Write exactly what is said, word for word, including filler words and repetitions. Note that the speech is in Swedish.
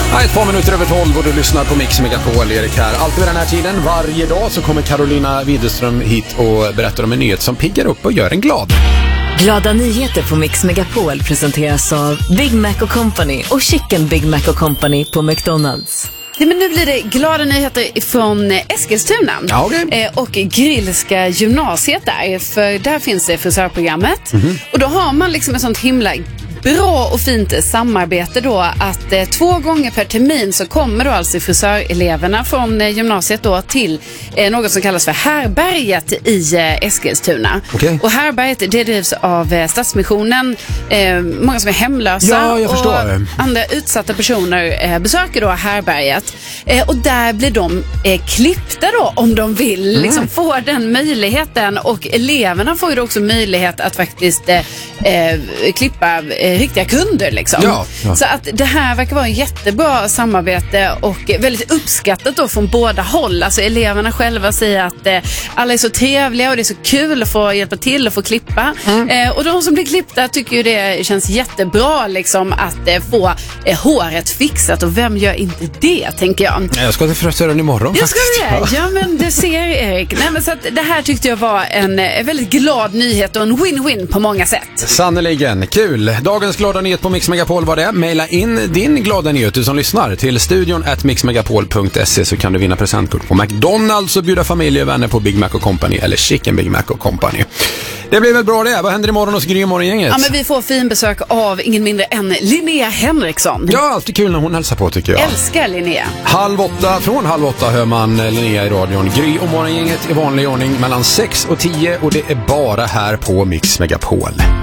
Ja, ett par minuter över tolv och du lyssnar på Mix Megapol, Erik här. Alltid vid den här tiden, varje dag så kommer Carolina Widerström hit och berättar om en nyhet som piggar upp och gör en glad. Glada nyheter på Mix Megapol presenteras av Big Mac och Company och Chicken Big Mac och Company på McDonald's. Ja, men nu blir det glada nyheter från Eskilstuna. Ja, okay. eh, och Grillska gymnasiet där. För där finns det frisörprogrammet. Mm-hmm. Och då har man liksom ett sånt himla bra och fint samarbete då att eh, två gånger per termin så kommer då alltså frisöreleverna från eh, gymnasiet då till eh, något som kallas för Härberget i eh, Eskilstuna. Okay. Och Härberget, det drivs av eh, Stadsmissionen. Eh, många som är hemlösa ja, jag förstår. och andra utsatta personer eh, besöker då Härberget. Eh, och där blir de eh, klippta då om de vill mm. liksom få den möjligheten, och eleverna får ju då också möjlighet att faktiskt eh, eh, klippa eh, riktiga kunder liksom. Ja, ja. Så att det här verkar vara en jättebra samarbete och väldigt uppskattat då från båda håll. Alltså eleverna själva säger att eh, alla är så trevliga och det är så kul att få hjälpa till och få klippa. Mm. Eh, och de som blir klippta tycker ju det känns jättebra liksom att eh, få eh, håret fixat, och vem gör inte det, tänker jag. Jag ska till frisören imorgon. Jag ska det. Ja, men det ser Erik. Nej, men så att det här tyckte jag var en, en väldigt glad nyhet och en win-win på många sätt. Sannoliken. Kul. Dagens glada nyhet på Mix Megapol var det. Maila in din glada nyhet, du som lyssnar, till studion at mixmegapol punkt se, så kan du vinna presentkort på McDonald's och bjuda familj och vänner på Big Mac och Company eller Chicken Big Mac och Company. Det blir väl bra det. Vad händer imorgon hos Gry och Morgongänget? Ja, men vi får fin besök av ingen mindre än Linnea Henriksson. Ja, alltid kul när hon hälsar på, tycker jag. Älskar Linnea. Halv åtta, från halv åtta hör man Linnea i radion. Gry och Morgongänget i vanlig ordning mellan sex och tio, och det är bara här på Mix Megapol.